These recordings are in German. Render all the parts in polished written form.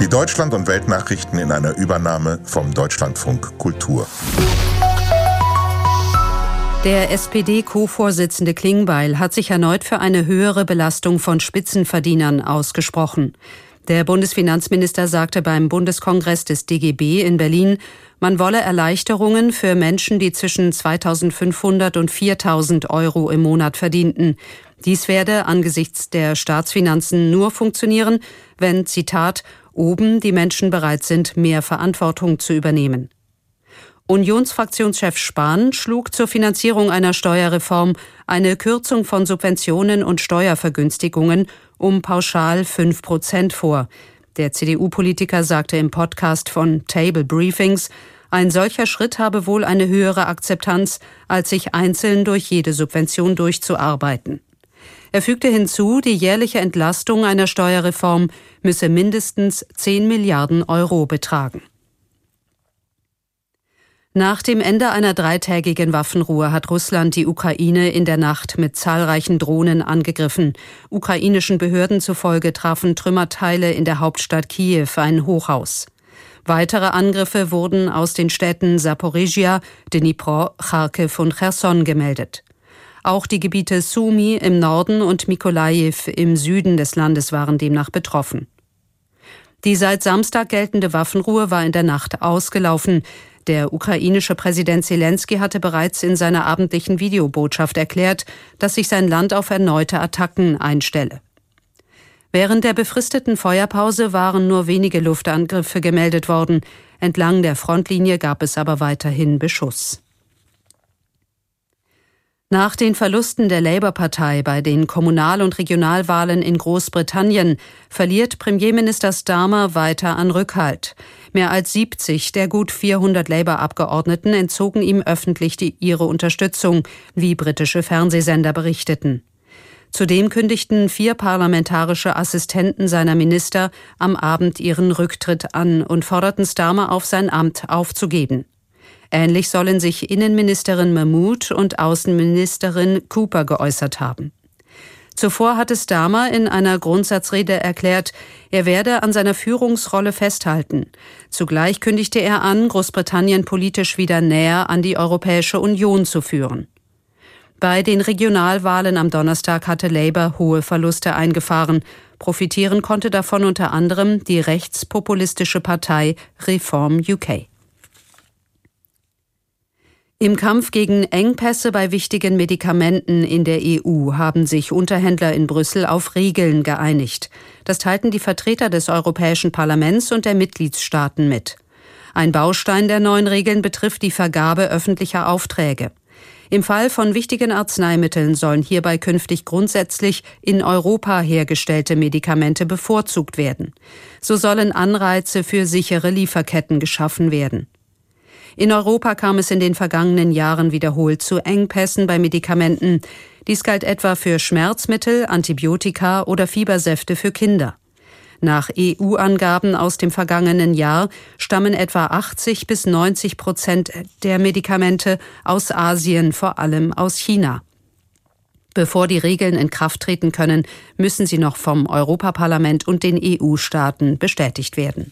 Die Deutschland- und Weltnachrichten in einer Übernahme vom Deutschlandfunk Kultur. Der SPD-Co-Vorsitzende Klingbeil hat sich erneut für eine höhere Belastung von Spitzenverdienern ausgesprochen. Der Bundesfinanzminister sagte beim Bundeskongress des DGB in Berlin, man wolle Erleichterungen für Menschen, die zwischen 2.500 und 4.000 Euro im Monat verdienten. Dies werde angesichts der Staatsfinanzen nur funktionieren, wenn, Zitat, oben die Menschen bereit sind, mehr Verantwortung zu übernehmen. Unionsfraktionschef Spahn schlug zur Finanzierung einer Steuerreform eine Kürzung von Subventionen und Steuervergünstigungen um pauschal 5% vor. Der CDU-Politiker sagte im Podcast von Table Briefings, ein solcher Schritt habe wohl eine höhere Akzeptanz, als sich einzeln durch jede Subvention durchzuarbeiten. Er fügte hinzu, die jährliche Entlastung einer Steuerreform müsse mindestens 10 Milliarden Euro betragen. Nach dem Ende einer 3-tägigen Waffenruhe hat Russland die Ukraine in der Nacht mit zahlreichen Drohnen angegriffen. Ukrainischen Behörden zufolge trafen Trümmerteile in der Hauptstadt Kiew ein Hochhaus. Weitere Angriffe wurden aus den Städten Saporizhia, Dnipro, Charkiw und Cherson gemeldet. Auch die Gebiete Sumy im Norden und Mykolajiw im Süden des Landes waren demnach betroffen. Die seit Samstag geltende Waffenruhe war in der Nacht ausgelaufen. Der ukrainische Präsident Selenskyj hatte bereits in seiner abendlichen Videobotschaft erklärt, dass sich sein Land auf erneute Attacken einstelle. Während der befristeten Feuerpause waren nur wenige Luftangriffe gemeldet worden. Entlang der Frontlinie gab es aber weiterhin Beschuss. Nach den Verlusten der Labour-Partei bei den Kommunal- und Regionalwahlen in Großbritannien verliert Premierminister Starmer weiter an Rückhalt. Mehr als 70 der gut 400 Labour-Abgeordneten entzogen ihm öffentlich ihre Unterstützung, wie britische Fernsehsender berichteten. Zudem kündigten 4 parlamentarische Assistenten seiner Minister am Abend ihren Rücktritt an und forderten Starmer auf, sein Amt aufzugeben. Ähnlich sollen sich Innenministerin Mahmood und Außenministerin Cooper geäußert haben. Zuvor hatte Starmer in einer Grundsatzrede erklärt, er werde an seiner Führungsrolle festhalten. Zugleich kündigte er an, Großbritannien politisch wieder näher an die Europäische Union zu führen. Bei den Regionalwahlen am Donnerstag hatte Labour hohe Verluste eingefahren. Profitieren konnte davon unter anderem die rechtspopulistische Partei Reform UK. Im Kampf gegen Engpässe bei wichtigen Medikamenten in der EU haben sich Unterhändler in Brüssel auf Regeln geeinigt. Das teilten die Vertreter des Europäischen Parlaments und der Mitgliedstaaten mit. Ein Baustein der neuen Regeln betrifft die Vergabe öffentlicher Aufträge. Im Fall von wichtigen Arzneimitteln sollen hierbei künftig grundsätzlich in Europa hergestellte Medikamente bevorzugt werden. So sollen Anreize für sichere Lieferketten geschaffen werden. In Europa kam es in den vergangenen Jahren wiederholt zu Engpässen bei Medikamenten. Dies galt etwa für Schmerzmittel, Antibiotika oder Fiebersäfte für Kinder. Nach EU-Angaben aus dem vergangenen Jahr stammen etwa 80-90% der Medikamente aus Asien, vor allem aus China. Bevor die Regeln in Kraft treten können, müssen sie noch vom Europaparlament und den EU-Staaten bestätigt werden.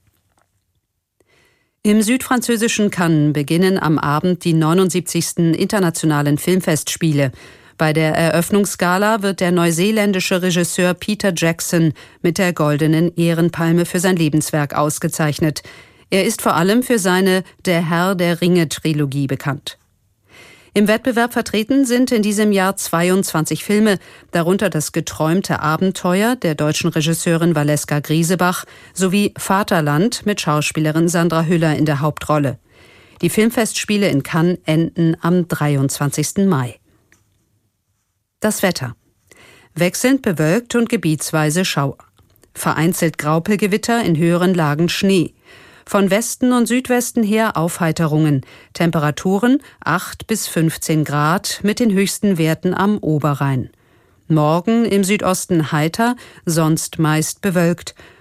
Im südfranzösischen Cannes beginnen am Abend die 79. Internationalen Filmfestspiele. Bei der Eröffnungsgala wird der neuseeländische Regisseur Peter Jackson mit der Goldenen Ehrenpalme für sein Lebenswerk ausgezeichnet. Er ist vor allem für seine Der Herr der Ringe-Trilogie bekannt. Im Wettbewerb vertreten sind in diesem Jahr 22 Filme, darunter Das geträumte Abenteuer der deutschen Regisseurin Valeska Griesebach sowie Vaterland mit Schauspielerin Sandra Hüller in der Hauptrolle. Die Filmfestspiele in Cannes enden am 23. Mai. Das Wetter. Wechselnd bewölkt und gebietsweise Schauer. Vereinzelt Graupelgewitter, in höheren Lagen Schnee. Von Westen und Südwesten her Aufheiterungen. Temperaturen 8 bis 15 Grad mit den höchsten Werten am Oberrhein. Morgen im Südosten heiter, sonst meist bewölkt.